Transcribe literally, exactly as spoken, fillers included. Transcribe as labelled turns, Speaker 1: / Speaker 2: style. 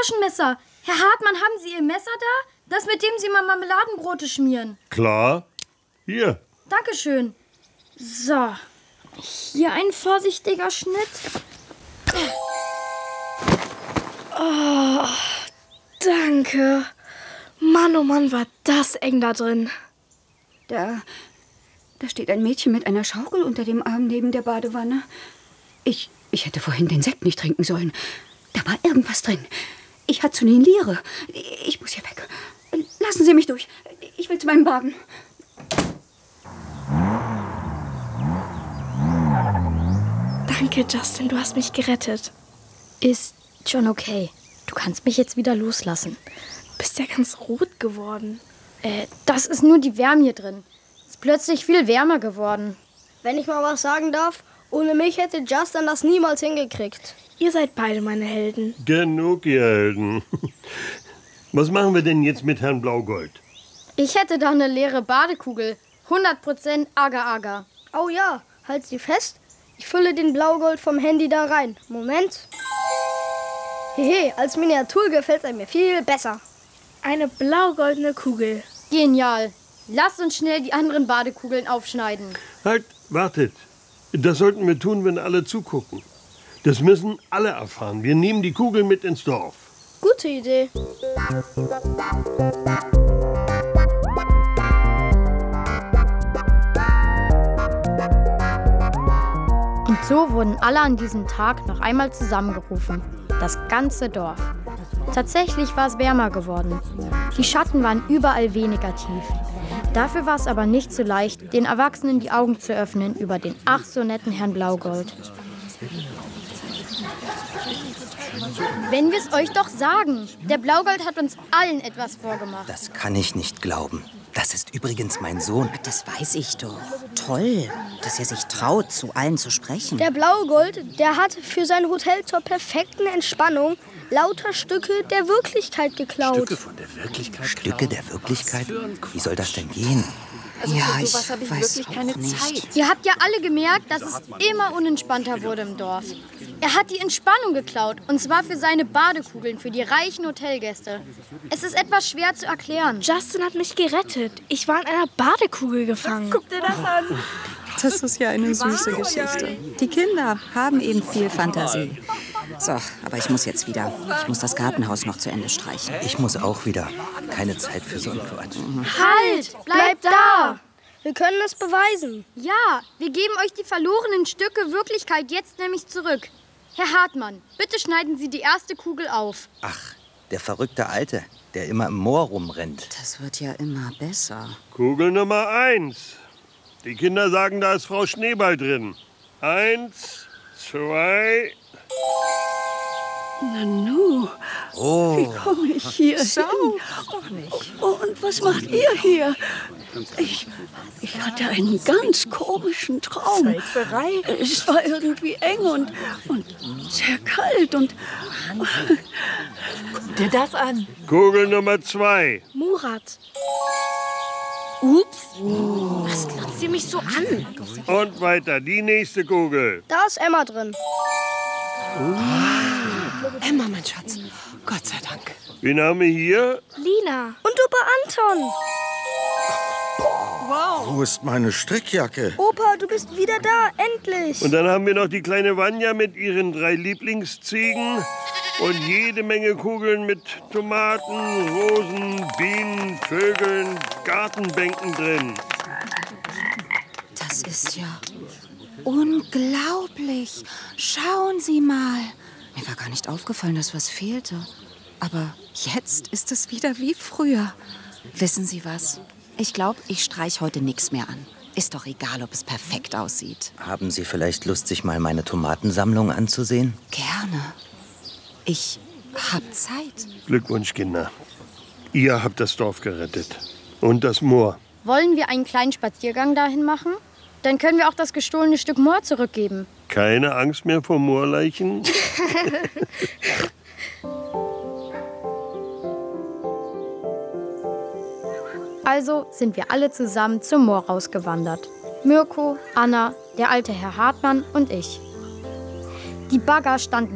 Speaker 1: Taschenmesser. Herr Hartmann, haben Sie Ihr Messer da? Das, mit dem Sie mal Marmeladenbrote schmieren.
Speaker 2: Klar. Hier.
Speaker 1: Dankeschön. So, hier ein vorsichtiger Schnitt.
Speaker 3: Oh, danke. Mann, oh Mann, war das eng da drin.
Speaker 4: Da, da steht ein Mädchen mit einer Schaukel unter dem Arm neben der Badewanne. Ich, ich hätte vorhin den Sekt nicht trinken sollen. Da war irgendwas drin. Ich halluziniere. Ich muss hier weg. Lassen Sie mich durch. Ich will zu meinem Wagen.
Speaker 3: Danke, Justin, du hast mich gerettet.
Speaker 1: Ist schon okay. Du kannst mich jetzt wieder loslassen.
Speaker 3: Du bist ja ganz rot geworden.
Speaker 1: Äh, das ist nur die Wärme hier drin. Ist plötzlich viel wärmer geworden.
Speaker 5: Wenn ich mal was sagen darf, ohne mich hätte Justin das niemals hingekriegt.
Speaker 3: Ihr seid beide meine Helden.
Speaker 2: Genug, ihr Helden. Was machen wir denn jetzt mit Herrn Blaugold?
Speaker 1: Ich hätte da eine leere Badekugel. hundert Prozent Agar-Agar.
Speaker 5: Oh ja, halt sie fest. Ich fülle den Blaugold vom Handy da rein. Moment. Hehe, als Miniatur gefällt es mir viel besser.
Speaker 3: Eine blau-goldene Kugel.
Speaker 1: Genial. Lasst uns schnell die anderen Badekugeln aufschneiden.
Speaker 2: Halt, wartet. Das sollten wir tun, wenn alle zugucken. Das müssen alle erfahren. Wir nehmen die Kugel mit ins Dorf.
Speaker 5: Gute Idee.
Speaker 1: Und so wurden alle an diesem Tag noch einmal zusammengerufen. Das ganze Dorf. Tatsächlich war es wärmer geworden. Die Schatten waren überall weniger tief. Dafür war es aber nicht so leicht, den Erwachsenen die Augen zu öffnen über den ach so netten Herrn Blaugold. Wenn wir es euch doch sagen, der Blaugold hat uns allen etwas vorgemacht.
Speaker 6: Das kann ich nicht glauben. Das ist übrigens mein Sohn.
Speaker 7: Das weiß ich doch. Toll, dass er sich traut, zu allen zu sprechen.
Speaker 5: Der Blaugold, der hat für sein Hotel zur perfekten Entspannung lauter Stücke der Wirklichkeit geklaut.
Speaker 8: Stücke von der Wirklichkeit
Speaker 6: Stücke der Wirklichkeit? Wie soll das denn gehen?
Speaker 7: Also ja, für sowas habe ich wirklich keine
Speaker 6: nicht.
Speaker 7: Zeit.
Speaker 1: Ihr habt ja alle gemerkt, dass es immer unentspannter wurde im Dorf. Er hat die Entspannung geklaut, und zwar für seine Badekugeln, für die reichen Hotelgäste. Es ist etwas schwer zu erklären.
Speaker 3: Justin hat mich gerettet. Ich war in einer Badekugel gefangen.
Speaker 5: Guck dir das an.
Speaker 7: Das ist ja eine süße Geschichte. Die Kinder haben eben viel Fantasie. So, aber ich muss jetzt wieder. Ich muss das Gartenhaus noch zu Ende streichen.
Speaker 6: Ich muss auch wieder. Keine Zeit für so einen Quatsch.
Speaker 1: Halt! Bleibt da!
Speaker 5: Wir können es beweisen.
Speaker 1: Ja, wir geben euch die verlorenen Stücke Wirklichkeit jetzt nämlich zurück. Herr Hartmann, bitte schneiden Sie die erste Kugel auf.
Speaker 6: Ach, der verrückte Alte, der immer im Moor rumrennt.
Speaker 7: Das wird ja immer besser.
Speaker 2: Kugel Nummer eins. Die Kinder sagen, da ist Frau Schneeball drin. Eins, zwei...
Speaker 9: Nanu,
Speaker 6: Oh.
Speaker 9: wie komme ich hier
Speaker 7: Schau
Speaker 9: hin?
Speaker 7: doch nicht.
Speaker 9: Oh, und was macht ihr hier? Ich, ich hatte einen ganz komischen Traum.
Speaker 7: Zeitserei?
Speaker 9: Es war irgendwie eng und, und sehr kalt und...
Speaker 7: Guck dir das an.
Speaker 2: Kugel Nummer zwei.
Speaker 3: Murat.
Speaker 7: Ups.
Speaker 3: Was glotzt ihr mich so an?
Speaker 2: Und weiter, die nächste Kugel.
Speaker 5: Da ist Emma drin.
Speaker 7: Emma, mein Schatz. Gott sei Dank.
Speaker 2: Wen haben wir hier?
Speaker 3: Lina.
Speaker 5: Und Opa Anton.
Speaker 10: Wo ist meine Strickjacke?
Speaker 5: Opa, du bist wieder da. Endlich.
Speaker 2: Und dann haben wir noch die kleine Vanja mit ihren drei Lieblingsziegen und jede Menge Kugeln mit Tomaten, Rosen, Bienen, Vögeln, Gartenbänken drin.
Speaker 7: Das ist ja unglaublich. Schauen Sie mal. Mir war gar nicht aufgefallen, dass was fehlte. Aber jetzt ist es wieder wie früher. Wissen Sie was? Ich glaube, ich streich heute nichts mehr an. Ist doch egal, ob es perfekt aussieht.
Speaker 6: Haben Sie vielleicht Lust, sich mal meine Tomatensammlung anzusehen?
Speaker 7: Gerne. Ich hab Zeit.
Speaker 2: Glückwunsch, Kinder. Ihr habt das Dorf gerettet. Und das Moor.
Speaker 1: Wollen wir einen kleinen Spaziergang dahin machen? Dann können wir auch das gestohlene Stück Moor zurückgeben.
Speaker 2: Keine Angst mehr vor Moorleichen?
Speaker 1: Also sind wir alle zusammen zum Moor rausgewandert. Mirko, Anna, der alte Herr Hartmann und ich. Die Bagger standen